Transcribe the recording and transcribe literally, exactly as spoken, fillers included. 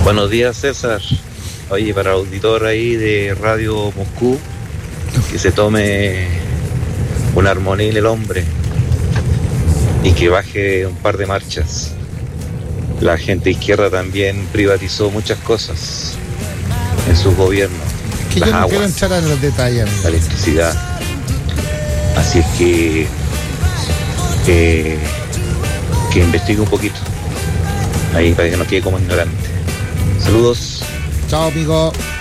Buenos días, César. Oye, para el auditor ahí de Radio Moscú, que se tome un armonil el hombre y que baje un par de marchas. La gente izquierda también privatizó muchas cosas en sus gobiernos. Que yo no quiero entrar en los detalles, amigo. La electricidad. Así es que eh, que investigue un poquito ahí para que no quede como ignorante. Saludos. Chao, amigo.